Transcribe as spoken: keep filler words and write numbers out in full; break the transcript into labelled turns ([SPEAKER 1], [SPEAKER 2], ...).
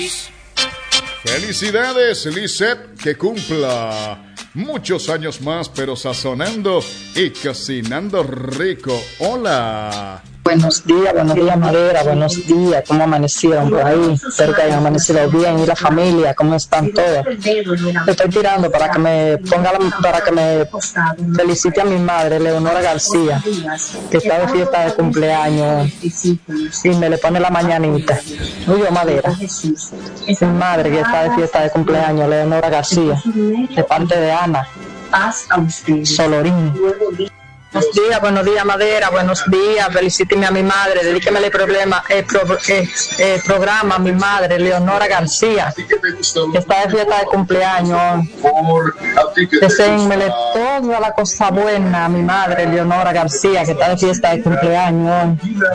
[SPEAKER 1] Felicidades, Lisette, que cumpla muchos años más, pero sazonando y cocinando rico. Hola.
[SPEAKER 2] Buenos días, buenos días, Madera, buenos días. ¿Cómo amanecieron por ahí? Espero que hayan amanecido bien. ¿Y la familia? ¿Cómo están todos? Estoy tirando para que me ponga la, para que me felicite a mi madre, Leonora García, que está de fiesta de cumpleaños y me le pone la mañanita. Oye, Madera, mi madre que está de fiesta de cumpleaños, Leonora García, de parte de Ana Solorín. Buenos días, buenos días, Madera, buenos días, felicíteme a mi madre, dedíqueme el problema, el, pro, el, el programa a mi madre, Leonora García, que está de fiesta de cumpleaños. Deseenmele toda la cosa buena a mi madre, Leonora García, que está de fiesta de cumpleaños.